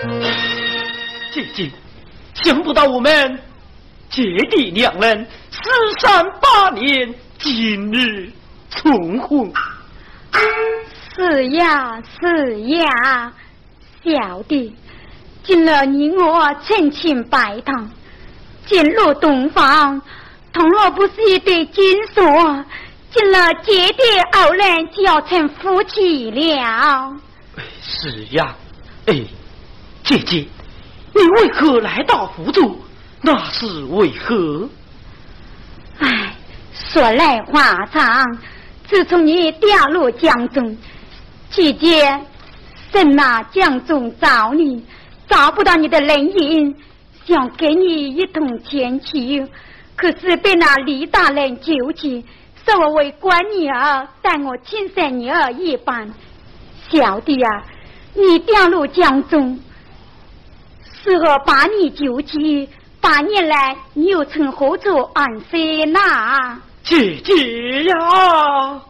姐姐，想不到我们姐弟两人43、8年，今日重婚。 是呀，是呀，小弟，今日你我成亲拜堂，进入洞房，同若不是一对金锁，今日姐弟二人就要成夫妻了。 是呀，姐姐，你为何来到福州？那是为何？ 说来话长，自从你掉入江中，姐姐神那江中找你，找不到你的人影，想给你一同前去，可是被那李大人纠集，说我为官女儿，待我亲生女儿一般。小弟啊，你掉入江中，是我把你救起，8年来你又从何处安身呐？ 姐姐呀！